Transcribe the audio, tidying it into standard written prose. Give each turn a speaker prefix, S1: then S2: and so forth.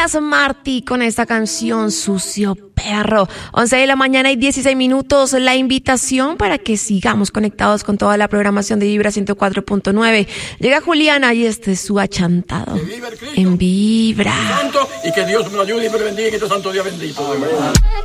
S1: Gracias, Marty, con esta canción Sucio Perro. 11 de la mañana y 16 minutos. La invitación para que sigamos conectados con toda la programación de Vibra 104.9. Llega Juliana y este es su achantado. En Vibra.
S2: Santo, y que Dios me ayude y me bendiga en este santo día bendito.